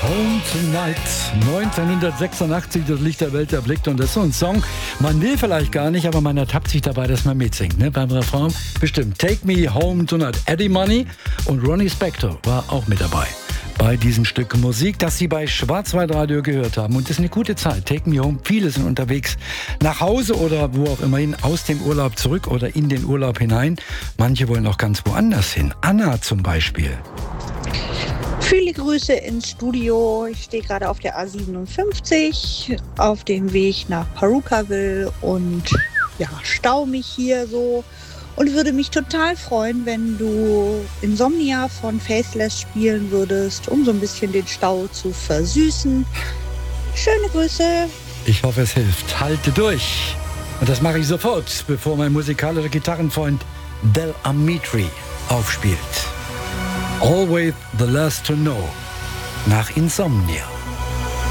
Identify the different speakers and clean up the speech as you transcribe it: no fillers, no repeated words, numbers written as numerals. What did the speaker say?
Speaker 1: Home Tonight, 1986, das Licht der Welt erblickt. Und das ist so ein Song, man will vielleicht gar nicht, aber man ertappt sich dabei, dass man mitsingt. Ne? Beim Refrain bestimmt. Take Me Home Tonight. Eddie Money und Ronnie Spector war auch mit dabei bei diesem Stück Musik, das Sie bei Schwarzwaldradio gehört haben. Und das ist eine gute Zeit. Take Me Home. Viele sind unterwegs nach Hause oder wo auch immer hin, aus dem Urlaub zurück oder in den Urlaub hinein. Manche wollen auch ganz woanders hin. Anna zum Beispiel.
Speaker 2: Viele Grüße ins Studio. Ich stehe gerade auf der A57 auf dem Weg nach Palookaville und stau mich hier so und würde mich total freuen, wenn du Insomnia von Faithless spielen würdest, um so ein bisschen den Stau zu versüßen. Schöne Grüße.
Speaker 1: Ich hoffe, es hilft. Halte durch. Und das mache ich sofort, bevor mein musikalischer Gitarrenfreund Del Amitri aufspielt. Always the last to know. Nach Insomnia.